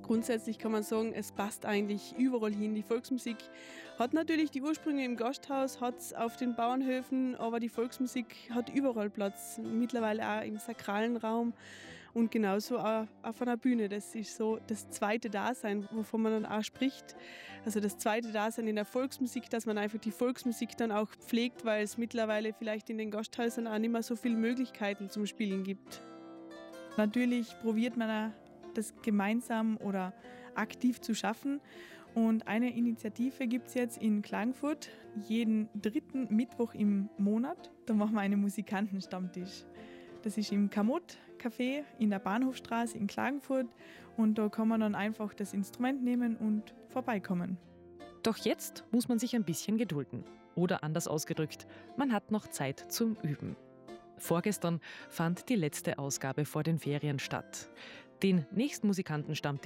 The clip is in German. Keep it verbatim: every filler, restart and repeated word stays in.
Grundsätzlich kann man sagen, es passt eigentlich überall hin. Die Volksmusik hat natürlich die Ursprünge im Gasthaus, hat es auf den Bauernhöfen, aber die Volksmusik hat überall Platz. Mittlerweile auch im sakralen Raum und genauso auch auf einer Bühne. Das ist so das zweite Dasein, wovon man dann auch spricht. Also das zweite Dasein in der Volksmusik, dass man einfach die Volksmusik dann auch pflegt, weil es mittlerweile vielleicht in den Gasthäusern auch nicht mehr so viele Möglichkeiten zum Spielen gibt. Natürlich probiert man auch, das gemeinsam oder aktiv zu schaffen. Und eine Initiative gibt es jetzt in Klagenfurt, jeden dritten Mittwoch im Monat. Da machen wir einen Musikantenstammtisch. Das ist im Kamott-Café in der Bahnhofstraße in Klagenfurt und da kann man dann einfach das Instrument nehmen und vorbeikommen. Doch jetzt muss man sich ein bisschen gedulden. Oder anders ausgedrückt, man hat noch Zeit zum Üben. Vorgestern fand die letzte Ausgabe vor den Ferien statt. Den nächsten Musikantenstammtisch